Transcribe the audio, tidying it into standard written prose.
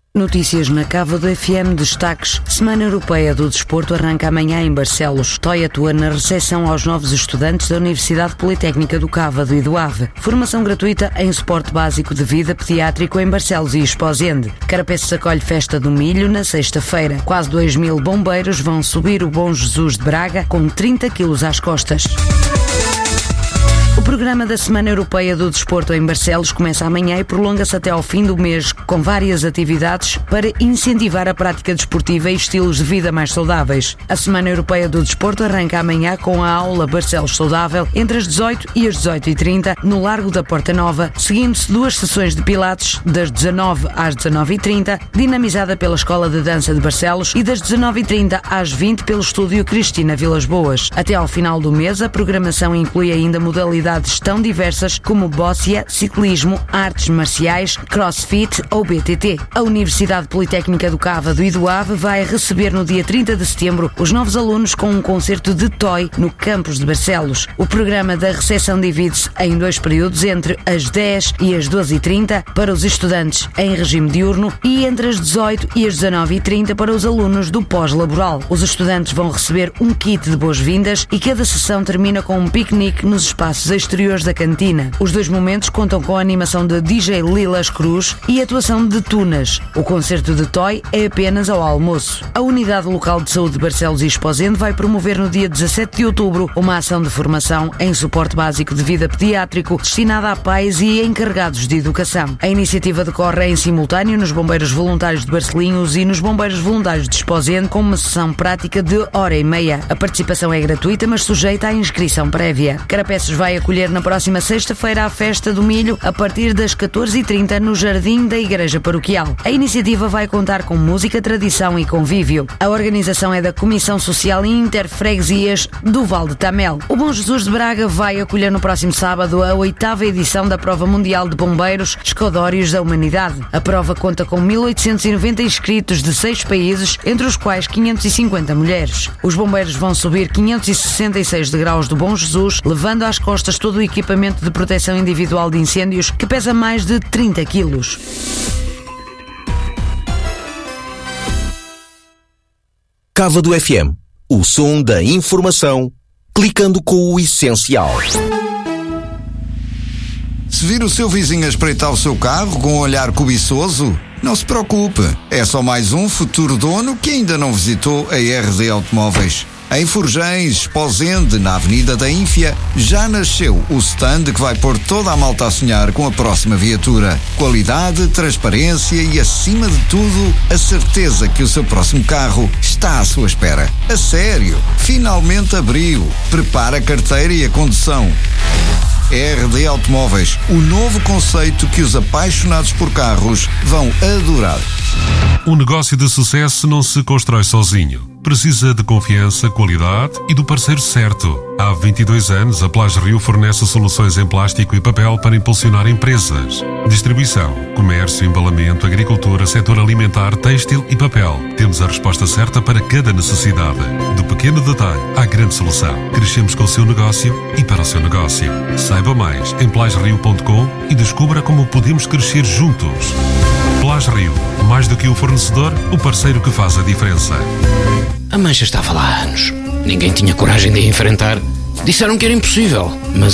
Notícias na Cávado FM, destaques. Semana Europeia do Desporto arranca amanhã em Barcelos. TOI atua na recepção aos novos estudantes da Universidade Politécnica do Cávado e do AVE. Formação gratuita em suporte básico de vida pediátrico em Barcelos e Esposende. Carapeços acolhe Festa do Milho na sexta-feira. Quase 2.000 bombeiros vão subir o Bom Jesus de Braga com 30 quilos às costas. O programa da Semana Europeia do Desporto em Barcelos começa amanhã e prolonga-se até ao fim do mês, com várias atividades para incentivar a prática desportiva e estilos de vida mais saudáveis. A Semana Europeia do Desporto arranca amanhã com a aula Barcelos Saudável entre as 18 e as 18h30 no Largo da Porta Nova, seguindo-se 2 sessões de pilates das 19 às 19h30, dinamizada pela Escola de Dança de Barcelos, e das 19h30 às 20 pelo Estúdio Cristina Vilas Boas. Até ao final do mês, a programação inclui ainda modalidades tão diversas como bóssia, ciclismo, artes marciais, crossfit ou BTT. A Universidade Politécnica do Cávado e do AVE vai receber no dia 30 de setembro os novos alunos com um concerto de TOI no campus de Barcelos. O programa da recepção divide-se em 2 períodos, entre as 10 e as 12h30 para os estudantes em regime diurno e entre as 18 e as 19h30 para os alunos do pós-laboral. Os estudantes vão receber um kit de boas-vindas e cada sessão termina com um piquenique nos espaços exteriores da cantina. Os 2 momentos contam com a animação de DJ Lilas Cruz e atuação de Tunas. O concerto de TOI é apenas ao almoço. A Unidade Local de Saúde de Barcelos e Esposende vai promover no dia 17 de outubro uma ação de formação em suporte básico de vida pediátrico destinada a pais e encarregados de educação. A iniciativa decorre em simultâneo nos Bombeiros Voluntários de Barcelinhos e nos Bombeiros Voluntários de Esposende, com uma sessão prática de 1h30. A participação é gratuita, mas sujeita à inscrição prévia. Carapeços vai acolher na próxima sexta-feira a Festa do Milho a partir das 14h30 no Jardim da Igreja Paroquial. A iniciativa vai contar com música, tradição e convívio. A organização é da Comissão Social e Interfreguesias do Val de Tamel. O Bom Jesus de Braga vai acolher no próximo sábado a 8ª edição da Prova Mundial de Bombeiros Escodórios da Humanidade. A prova conta com 1.890 inscritos de 6 países, entre os quais 550 mulheres. Os bombeiros vão subir 566 degraus do Bom Jesus, levando às costas todo o equipamento de proteção individual de incêndios, que pesa mais de 30 quilos. Cávado FM, o som da informação, clicando com o essencial. Se vir o seu vizinho a espreitar o seu carro com um olhar cobiçoso, não se preocupe, é só mais um futuro dono que ainda não visitou a RD Automóveis. Em Forjães, Esposende, na Avenida da Ínfia, já nasceu o stand que vai pôr toda a malta a sonhar com a próxima viatura. Qualidade, transparência e, acima de tudo, a certeza que o seu próximo carro está à sua espera. A sério, finalmente abriu. Prepara a carteira e a condução. RD Automóveis, o novo conceito que os apaixonados por carros vão adorar. Um negócio de sucesso não se constrói sozinho. Precisa de confiança, qualidade e do parceiro certo. Há 22 anos, a Plage Rio fornece soluções em plástico e papel para impulsionar empresas. Distribuição, comércio, embalamento, agricultura, setor alimentar, têxtil e papel. Temos a resposta certa para cada necessidade. Do pequeno detalhe à grande solução. Crescemos com o seu negócio e para o seu negócio. Saiba mais em plagerio.com e descubra como podemos crescer juntos. Plage Rio, mais do que o fornecedor, o parceiro que faz a diferença. A mancha estava lá há anos. Ninguém tinha coragem de a enfrentar. Disseram que era impossível, mas